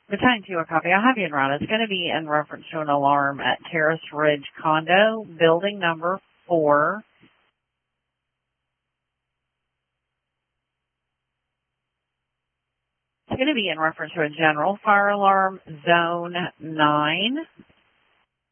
Battalion 2, a copy. I'll have you in route. It's going to be in reference to an alarm at Terrace Ridge Condo, building number 4. It's going to be in reference to a general fire alarm, zone 9.